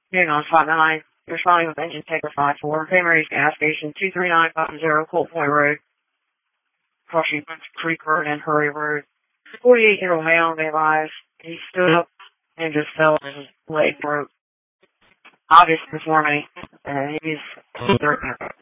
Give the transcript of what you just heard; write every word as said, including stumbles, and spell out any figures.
Hang on, five nine. Responding with engine taker five four. St. Mary's gas station two three nine five zero Colt Point Road. Crossing Creek Road and Hurry Road. forty-eight year old male, may rise. He stood up and just fell and his leg broke. Obvious deformity. And he's